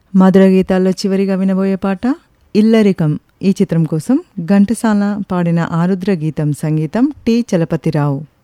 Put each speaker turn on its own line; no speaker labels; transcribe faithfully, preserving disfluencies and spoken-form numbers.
మధుర గీతాల్లో చివరిగా వినబోయే పాట ఇల్లరికం ఈ చిత్రం కోసం ఘంటసాల పాడిన ఆరుద్ర గీతం సంగీతం టి చలపతిరావు.